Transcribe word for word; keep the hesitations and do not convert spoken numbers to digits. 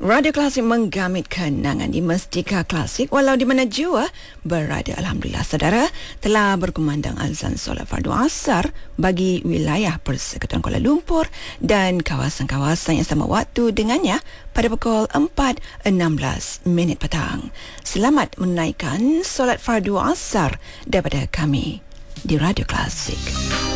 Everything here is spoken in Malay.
Radio Klasik menggamit kenangan di Mestika Klasik walau di mana jua berada. Alhamdulillah, saudara, telah berkumandang azan solat fardu asar bagi wilayah Persekutuan Kuala Lumpur dan kawasan-kawasan yang sama waktu dengannya pada pukul empat enam belas minit petang. Selamat menunaikan solat fardu asar daripada kami di Radio Klasik.